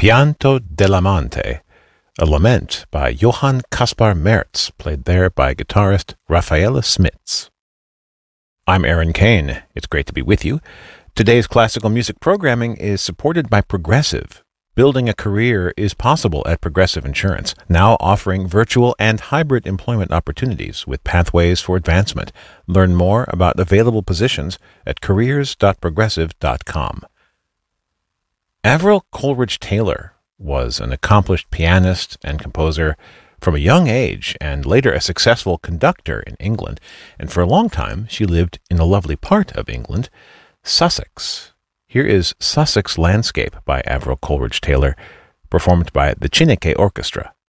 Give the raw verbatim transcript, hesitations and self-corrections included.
Pianto dell'amante, a lament by Johann Kaspar Merz, played there by guitarist Raffaella Smits. I'm Aaron Kane. It's great to be with you. Today's classical music programming is supported by Progressive. Building a career is possible at Progressive Insurance, now offering virtual and hybrid employment opportunities with pathways for advancement. Learn more about available positions at careers dot progressive dot com. Avril Coleridge Taylor was an accomplished pianist and composer from a young age and later a successful conductor in England, and for a long time she lived in a lovely part of England, Sussex. Here is Sussex Landscape by Avril Coleridge Taylor, performed by the Chineke Orchestra.